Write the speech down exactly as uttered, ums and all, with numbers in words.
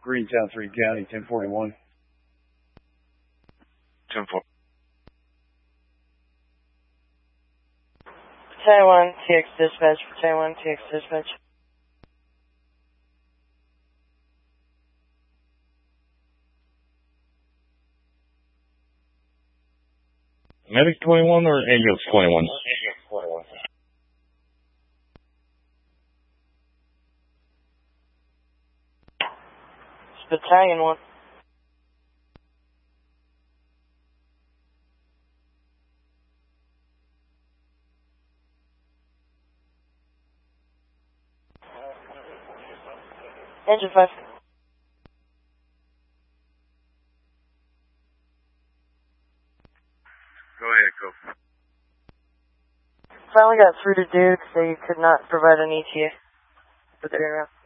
Greentown, three County, ten forty-one. ten four. Taiwan, T X dispatch, for Taiwan, T X dispatch. Medic twenty-one or ambulance twenty-one? It's battalion one. Engine five. Go ahead, go. Finally got through to Duke, so you could not provide an E T A for the air route.